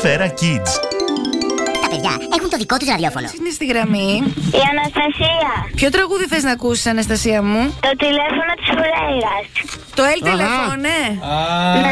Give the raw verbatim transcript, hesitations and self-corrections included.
Σφαίρα Kids. Τα παιδιά έχουν το δικό τους ραδιόφωνο. Είναι στη γραμμή. Η Αναστασία. Ποιο τραγούδι θες να ακούσεις, Αναστασία μου? Το τηλέφωνο της Φουρέιρας. Το Ελ Τελεφώνε. Ναι.